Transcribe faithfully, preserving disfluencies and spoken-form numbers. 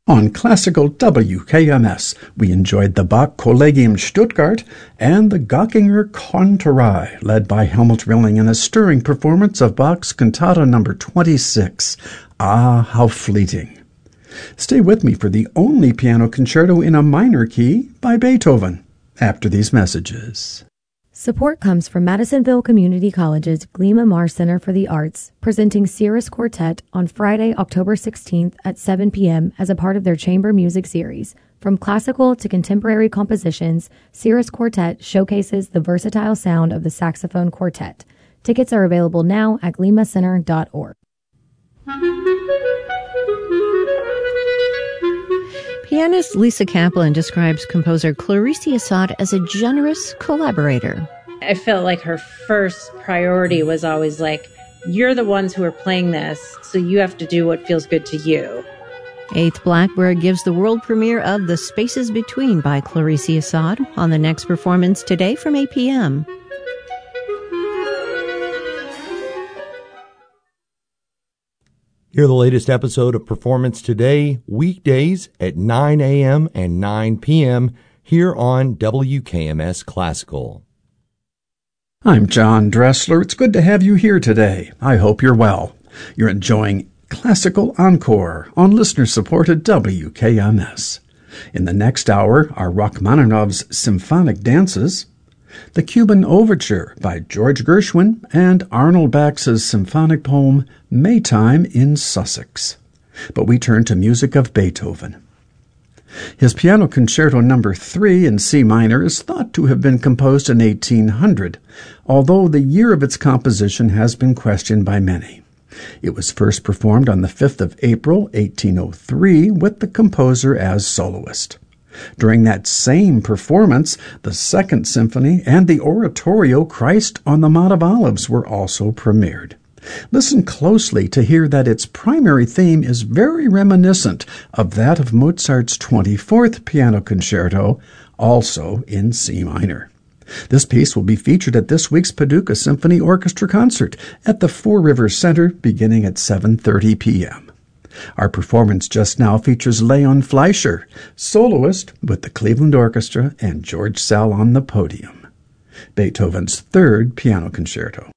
On Classical W K M S, we enjoyed the Bach Collegium Stuttgart and the Göckinger Konterei, led by Helmut Rilling in a stirring performance of Bach's Cantata number twenty-six, Ah, How Fleeting. Stay with me for the only piano concerto in a minor key by Beethoven, after these messages. Support comes from Madisonville Community College's Glima Marr Center for the Arts, presenting Cirrus Quartet on Friday, October sixteenth at seven p.m. as a part of their chamber music series. From classical to contemporary compositions, Cirrus Quartet showcases the versatile sound of the saxophone quartet. Tickets are available now at glima center dot org. Pianist Lisa Kaplan describes composer Clarice Assad as a generous collaborator. I felt like her first priority was always like, you're the ones who are playing this, so you have to do what feels good to you. Eighth Blackbird gives the world premiere of The Spaces Between by Clarice Assad on the next performance today from eight p.m. Hear the latest episode of Performance Today, weekdays at nine a.m. and nine p.m. here on W K M S Classical. I'm John Dressler. It's good to have you here today. I hope you're well. You're enjoying Classical Encore on listener-supported W K M S. In the next hour are Rachmaninoff's Symphonic Dances, the Cuban Overture by George Gershwin, and Arnold Bax's symphonic poem Maytime in Sussex. But we turn to music of Beethoven. His Piano Concerto number three in C minor is thought to have been composed in eighteen hundred, although the year of its composition has been questioned by many. It was first performed on the fifth of April, eighteen oh three, with the composer as soloist. During that same performance, the Second Symphony and the oratorio Christ on the Mount of Olives were also premiered. Listen closely to hear that its primary theme is very reminiscent of that of Mozart's twenty-fourth Piano Concerto, also in C minor. This piece will be featured at this week's Paducah Symphony Orchestra concert at the Four Rivers Center beginning at seven thirty p.m. Our performance just now features Leon Fleischer, soloist with the Cleveland Orchestra and George Sell on the podium. Beethoven's Third Piano Concerto.